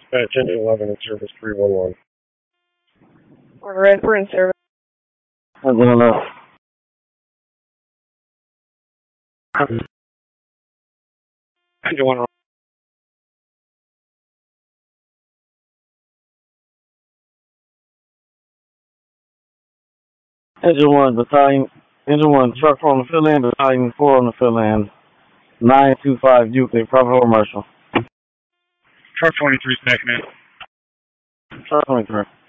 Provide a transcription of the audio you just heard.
Dispatch engine 11 in service 311. We're in service. Engine 11. Engine 1. Engine 1, battalion. Engine 1, truck 4 on the fill end, battalion 4 on the fill end. 925 Euclid, Bravo Marshal. Truck 23 stacking in. Truck 23.